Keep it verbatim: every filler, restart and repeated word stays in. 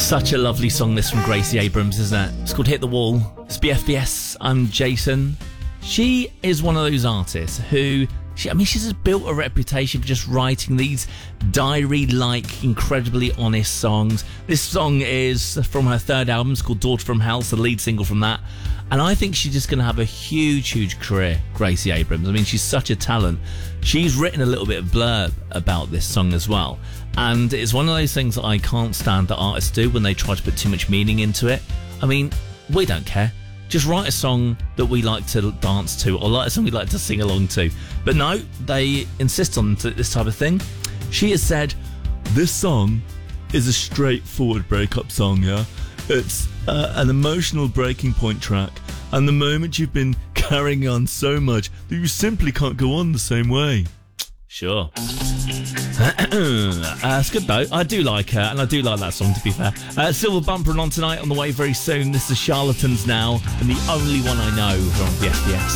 Such a lovely song, this from Gracie Abrams, isn't it? It's called Hit the Wall. It's B F B S. I'm Jason. She is one of those artists who, she, I mean, she's just built a reputation for just writing these diary-like, incredibly honest songs. This song is from her third album. It's called Daughter from Hell. It's the lead single from that. And I think she's just going to have a huge, huge career, Gracie Abrams. I mean, she's such a talent. She's written a little bit of blurb about this song as well. And it's one of those things that I can't stand that artists do when they try to put too much meaning into it. I mean, we don't care. Just write a song that we like to dance to, or like a song we like to sing along to. But no, they insist on this type of thing. She has said, this song is a straightforward breakup song, yeah? It's uh, an emotional breaking point track, and the moment you've been carrying on so much that you simply can't go on the same way. Sure. uh, it's good though. I do like her, and I do like that song, to be fair. Uh, Silver Bumper on tonight, on the way very soon. This is Charlatans now, and the only one I know from B F B S.